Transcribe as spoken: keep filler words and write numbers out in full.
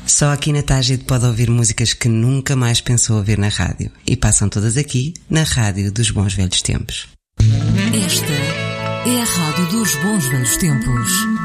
Só aqui na Tágide pode ouvir músicas que nunca mais pensou ouvir na rádio. E passam todas aqui, na Rádio dos Bons Velhos Tempos. Esta é a Rádio dos Bons Velhos Tempos.